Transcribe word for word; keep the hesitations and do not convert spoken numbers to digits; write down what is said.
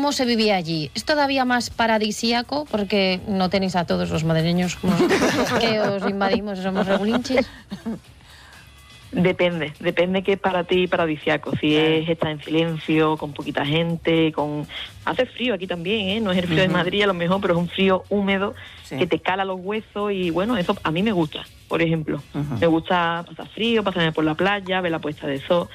¿cómo se vivía allí? ¿Es todavía más paradisíaco? Porque no tenéis a todos los madrileños como nosotros, que os invadimos, somos regulinches. Depende, depende que es para ti paradisíaco. Si claro. es estar en silencio, con poquita gente, con hace frío aquí también, ¿eh? No es el frío uh-huh. de Madrid a lo mejor, pero es un frío húmedo sí. que te cala los huesos y bueno, eso a mí me gusta, por ejemplo. Uh-huh. Me gusta pasar frío, pasarme por la playa, ver la puesta de sol.